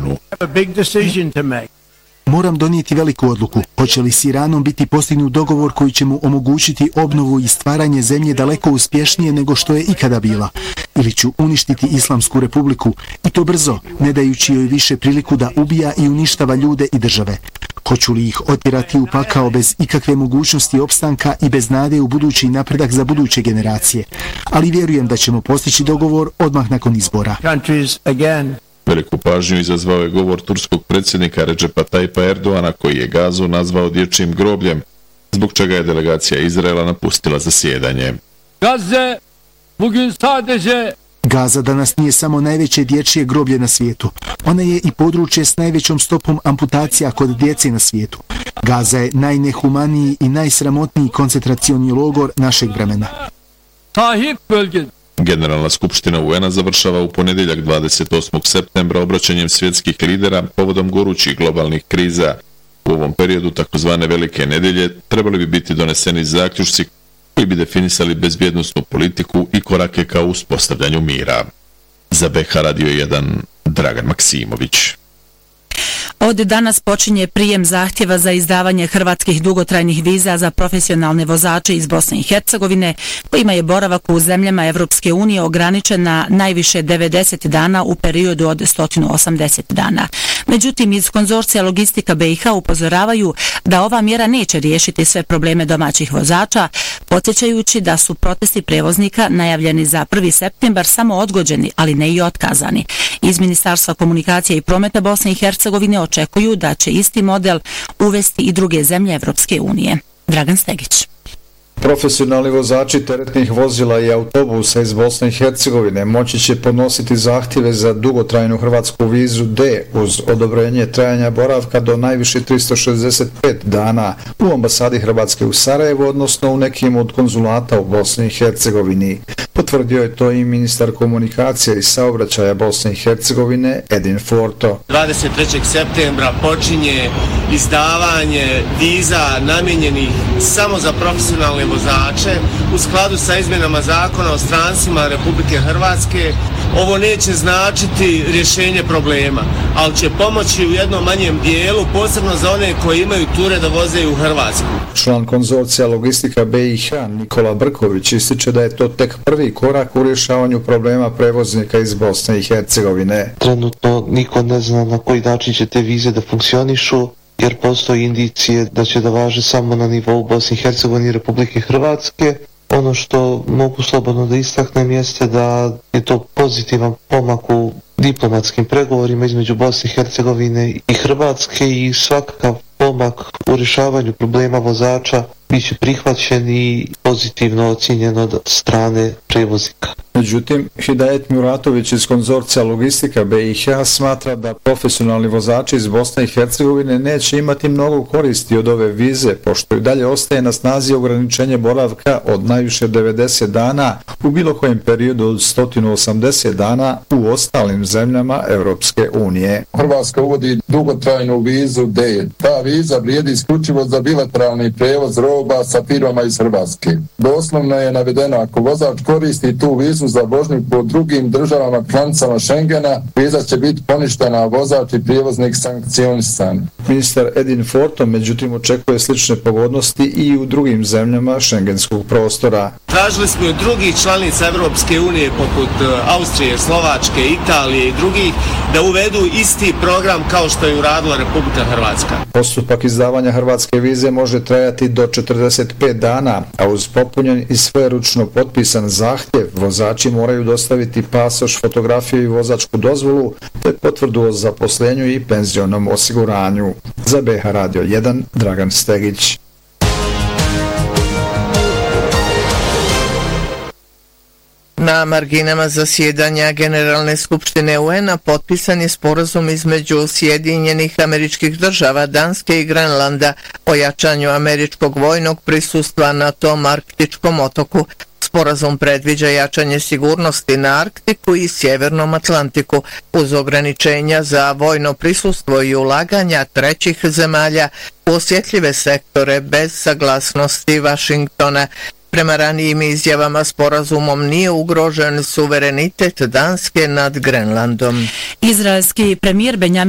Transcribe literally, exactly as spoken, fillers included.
Iranu. Moram donijeti veliku odluku. Hoće li s Iranom biti postignut dogovor koji će mu omogućiti obnovu i stvaranje zemlje daleko uspješnije nego što je ikada bila? Ili ću uništiti Islamsku republiku i to brzo, ne dajući joj više priliku da ubija i uništava ljude i države? Hoću li ih otjerati u pakao bez ikakve mogućnosti opstanka i bez nade u budući napredak za buduće generacije? Ali vjerujem da ćemo postići dogovor odmah nakon izbora. Veliku pažnju izazvao je govor turskog predsjednika Recepa Tayyipa Erdoğana koji je Gazu nazvao dječjim grobljem, zbog čega je delegacija Izraela napustila zasjedanje. Gazze, bugün sadece... Gaza danas nije samo najveće dječje groblje na svijetu. Ona je i područje s najvećom stopom amputacija kod djece na svijetu. Gaza je najnehumaniji i najsramotniji koncentracioni logor našeg vremena. Sahip bölge. Generalna skupština U N-a završava u ponedjeljak dvadeset osmog septembra obraćanjem svjetskih lidera povodom gorućih globalnih kriza. U ovom periodu takozvane velike nedjelje trebali bi biti doneseni zaključci koji bi definisali bezbjednosnu politiku i korake ka uspostavljanju mira. Za B H Radio jedan, Dragan Maksimović. Od danas počinje prijem zahtjeva za izdavanje hrvatskih dugotrajnih viza za profesionalne vozače iz Bosne i Hercegovine, kojima je boravak u zemljama Evropske unije ograničen na najviše devedeset dana u periodu od sto osamdeset dana. Međutim, iz konzorcija Logistika B i H upozoravaju da ova mjera neće riješiti sve probleme domaćih vozača, podsjećajući da su protesti prevoznika najavljeni za prvi septembar samo odgođeni, ali ne i otkazani. Iz Ministarstva komunikacije i prometa Bosne i Hercegovine očekuju da će isti model uvesti i druge zemlje Evropske unije. Dragan Stegić. Profesionalni vozači teretnih vozila i autobusa iz Bosne i Hercegovine moći će podnositi zahtjeve za dugotrajnu hrvatsku vizu D uz odobrenje trajanja boravka do najviše tristo šezdeset pet dana u ambasadi Hrvatske u Sarajevu, odnosno u nekim od konzulata u Bosni i Hercegovini. Potvrdio je to i ministar komunikacije i saobraćaja Bosne i Hercegovine Edin Forto. dvadeset trećeg septembra počinje izdavanje viza namijenjenih samo za profesionalne vozače u skladu sa izmjenama zakona o strancima Republike Hrvatske. Ovo neće značiti rješenje problema, ali će pomoći u jednom manjem dijelu, posebno za one koji imaju ture da voze u Hrvatsku. Član konzorcija Logistika B i H Nikola Brković ističe da je to tek prvi korak u rješavanju problema prevoznika iz Bosne i Hercegovine. Trenutno niko ne zna na koji način će te vize da funkcionišu, jer postoji indicije da će da važe samo na nivou Bosne i Hercegovine i Republike Hrvatske. Ono što mogu slobodno da istaknem jeste da je to pozitivan pomak u diplomatskim pregovorima između Bosne i Hercegovine i Hrvatske i svakav pomak u rješavanju problema vozača biće prihvaćen i pozitivno ocjenjen od strane prevoznika. Međutim, Hidajet Muratović iz konzorcija Logistika B i H smatra da profesionalni vozači iz Bosne i Hercegovine neće imati mnogo koristi od ove vize, pošto i dalje ostaje na snazi ograničenje boravka od najviše devedeset dana u bilo kojem periodu od sto osamdeset dana u ostalim zemljama Europske unije. Hrvatska uvodi dugotrajnu vizu D. Ta viza vrijedi isključivo za bilateralni prevoz roba sa firmama iz Hrvatske. Doslovno je navedeno, ako vozač koristi tu vizu za vožnju po drugim državama članicama Schengena, viza će biti poništena, a vozač i prijevoznik sankcionisan. Ministar Edin Forto međutim očekuje slične pogodnosti i u drugim zemljama šengenskog prostora. Tražili smo od drugih članica Evropske unije poput Austrije, Slovačke, Italije i drugih da uvedu isti program kao što je uradila Republika Hrvatska. Postupak izdavanja hrvatske vize može trajati do četrdeset pet dana, a uz popunjen i svojeručno potpisan zahtjev vozači moraju dostaviti pasoš, fotografiju i vozačku dozvolu te potvrdu o zaposlenju i penzionom osiguranju. Za B H Radio jedan, Dragan Stegić. Na marginama zasjedanja Generalne skupštine U N-a potpisan je sporazum između Sjedinjenih Američkih Država, Danske i Grenlanda o jačanju američkog vojnog prisustva na tom arktičkom otoku. Sporazum predviđa jačanje sigurnosti na Arktiku i Sjevernom Atlantiku uz ograničenja za vojno prisustvo i ulaganja trećih zemalja u osjetljive sektore bez saglasnosti Vašingtona. Prema ranijim izjavama sporazumom nije ugrožen suverenitet Danske nad Grenlandom. Izraelski premijer Benjamin